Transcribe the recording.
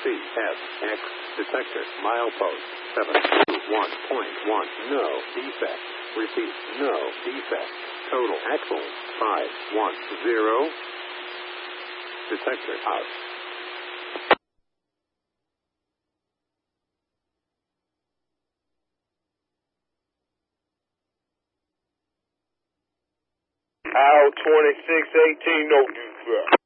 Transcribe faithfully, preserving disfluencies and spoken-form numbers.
C S X detector milepost seven two one point one. No defect. Repeat, no defect. Total excellent five one zero. Detector out. Aisle twenty-six eighteen, no defect.